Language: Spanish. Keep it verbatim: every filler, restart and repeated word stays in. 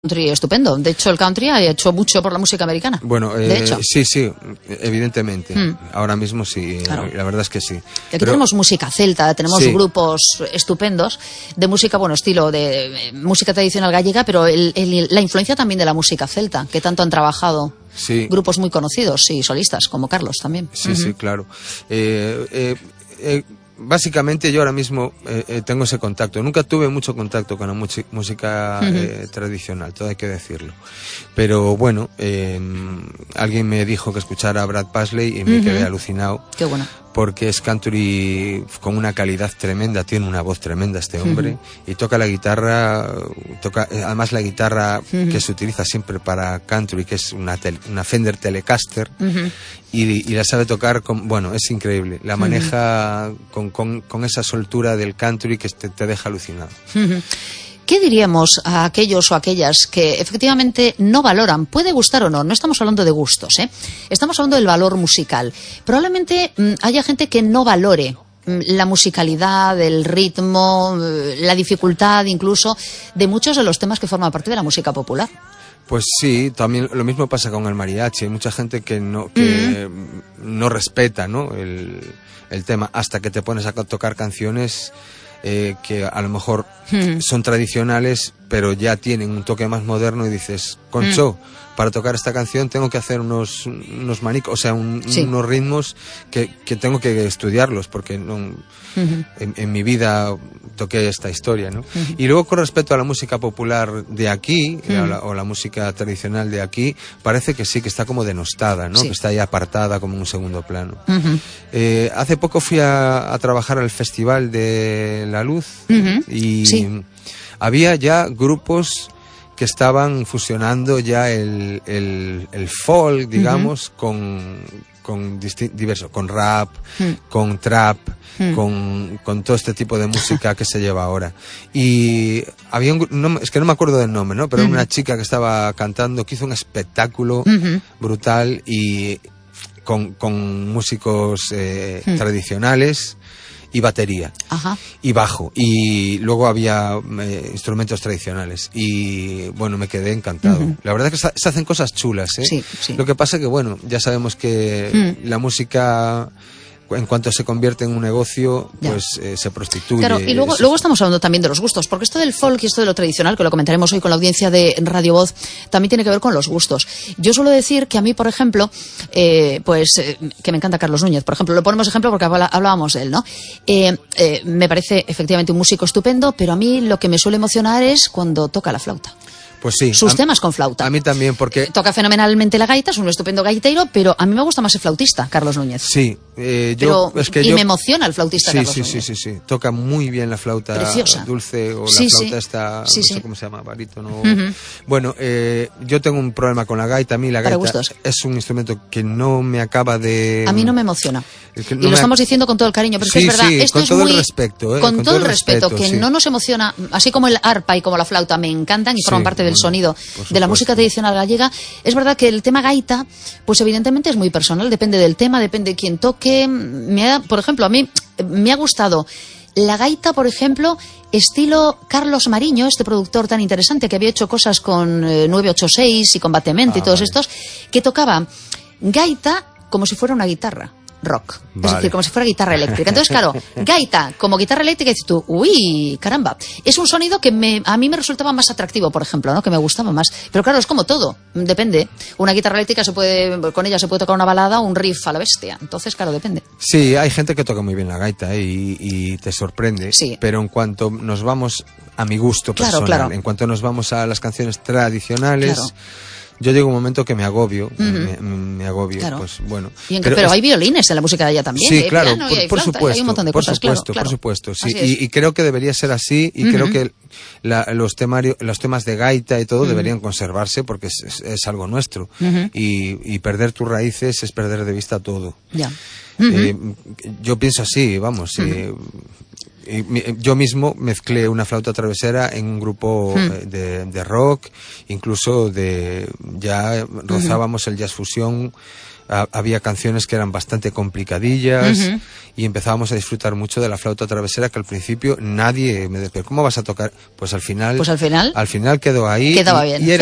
country estupendo. De hecho, el country ha hecho mucho por la música americana. Bueno, eh, de hecho. sí, sí, evidentemente. Mm. Ahora mismo sí, claro. La verdad es que sí. Aquí Pero... tenemos música celta, tenemos sí. grupos estupendos de música, bueno, estilo de eh, música tradicional gallega, pero el, el, la influencia también de la música celta, que tanto han trabajado sí. grupos muy conocidos y solistas, como Carlos también. Sí, uh-huh. sí, claro. Eh, eh, eh, Básicamente yo ahora mismo eh, eh, tengo ese contacto. Nunca tuve mucho contacto con la música uh-huh. eh, tradicional, todo hay que decirlo. Pero bueno, eh, alguien me dijo que escuchara a Brad Paisley y me uh-huh. quedé alucinado. Qué bueno. Porque es country con una calidad tremenda, tiene una voz tremenda este hombre, uh-huh. y toca la guitarra, toca además la guitarra uh-huh. que se utiliza siempre para country, que es una, tel, una Fender Telecaster, uh-huh. y, y la sabe tocar, con, bueno, es increíble, la maneja uh-huh. con, con, con esa soltura del country que te, te deja alucinado. Uh-huh. ¿Qué diríamos a aquellos o aquellas que efectivamente no valoran? Puede gustar o no, no estamos hablando de gustos, ¿eh? Estamos hablando del valor musical. Probablemente mmm, haya gente que no valore mmm, la musicalidad, el ritmo, mmm, la dificultad incluso de muchos de los temas que forman parte de la música popular. Pues sí, también lo mismo pasa con el mariachi. Hay mucha gente que no, que mm. no respeta, ¿no? el, el tema hasta que te pones a tocar canciones Eh, que a lo mejor mm. son tradicionales, pero ya tienen un toque más moderno y dices, concho, mm. para tocar esta canción tengo que hacer unos, unos manicos, o sea, un, sí. unos ritmos que, que tengo que estudiarlos, porque no, mm-hmm. en, en mi vida toqué esta historia, ¿no? Mm-hmm. Y luego con respecto a la música popular de aquí, mm. o, la, o la música tradicional de aquí, parece que sí, que está como denostada, ¿no? Sí. Que está ahí apartada como en un segundo plano. Mm-hmm. Eh, hace poco fui a, a trabajar al Festival de la Luz uh-huh. y sí. había ya grupos que estaban fusionando ya el, el, el folk, digamos, uh-huh. con, con disti- diverso, con rap, uh-huh. con trap, uh-huh. con, con todo este tipo de música que se lleva ahora. Y había un, no, es que no me acuerdo del nombre, ¿no? Pero uh-huh. una chica que estaba cantando, que hizo un espectáculo uh-huh. brutal y con, con músicos eh, uh-huh. tradicionales y batería. Ajá. Y bajo, y luego había eh, instrumentos tradicionales y bueno, me quedé encantado. Uh-huh. La verdad es que se hacen cosas chulas, ¿eh? Sí, sí. Lo que pasa que bueno, ya sabemos que uh-huh. la música, en cuanto se convierte en un negocio, ya. pues eh, se prostituye. Claro, y luego, luego estamos hablando también de los gustos, porque esto del folk y esto de lo tradicional, que lo comentaremos hoy con la audiencia de Radio Voz, también tiene que ver con los gustos. Yo suelo decir que a mí, por ejemplo, eh, pues eh, que me encanta Carlos Núñez, por ejemplo, lo ponemos ejemplo porque hablábamos de él, ¿no? Eh, eh, me parece efectivamente un músico estupendo, pero a mí lo que me suele emocionar es cuando toca la flauta. Pues sí. Sus a, temas con flauta. A mí también, porque... Toca fenomenalmente la gaita, es un estupendo gaitero, pero a mí me gusta más el flautista, Carlos Núñez. Sí. Eh, yo, pero, es que y yo... me emociona el flautista sí, Carlos sí, Núñez. Sí, sí, sí. Toca muy bien la flauta Preciosa. Dulce o sí, la flauta sí. esta, sí, no sí. sé cómo se llama, barítono. Uh-huh. Bueno, eh, yo tengo un problema con la gaita. A mí la Para gaita gustos. es un instrumento que no me acaba de... A mí no me emociona. No y lo me... estamos diciendo con todo el cariño, pero sí, es que es verdad, sí, esto con es todo muy... el respeto, ¿eh? Con, con todo el respeto, respeto que sí. no nos emociona, así como el arpa y como la flauta me encantan y forman sí, parte del bueno, sonido de la música tradicional gallega. Es verdad que el tema gaita, pues evidentemente es muy personal, depende del tema, depende de quién toque. Me ha, por ejemplo, a mí me ha gustado la gaita, por ejemplo, estilo Carlos Mariño, este productor tan interesante que había hecho cosas con eh, nueve ocho seis y con Batemente ah, y todos vale. estos, que tocaba gaita como si fuera una guitarra rock, vale. es decir, como si fuera guitarra eléctrica. Entonces, claro, gaita como guitarra eléctrica, y dices tú, uy, caramba, es un sonido que me, a mí me resultaba más atractivo, por ejemplo, ¿no? Que me gustaba más. Pero claro, es como todo, depende. Una guitarra eléctrica se puede, con ella se puede tocar una balada, un riff a la bestia. Entonces, claro, depende. Sí, hay gente que toca muy bien la gaita, ¿eh? y, y te sorprende. Sí. Pero en cuanto nos vamos a mi gusto personal, claro, claro. en cuanto nos vamos a las canciones tradicionales. Claro. Yo llego a un momento que me agobio, uh-huh. me, me agobio, claro. pues bueno. En, pero pero es, hay violines en la música de ella también. Sí, hay claro, piano, por, hay por flauta, supuesto, hay un montón de por cosas, supuesto, claro, por supuesto, sí. Y, y creo que debería ser así, y uh-huh. creo que la, los, temarios, los temas de gaita y todo uh-huh. deberían conservarse porque es, es, es algo nuestro. Uh-huh. Y, y perder tus raíces es perder de vista todo. Ya. Uh-huh. Eh, yo pienso así, vamos, uh-huh. eh, Y yo mismo mezclé una flauta travesera en un grupo mm. de, de rock, incluso de ya rozábamos uh-huh. el jazz fusión. Había canciones que eran bastante complicadillas uh-huh. y empezábamos a disfrutar mucho de la flauta travesera, que al principio nadie me decía, ¿cómo vas a tocar? Pues al final, pues al final, al final quedó ahí. Quedaba y, bien. Y era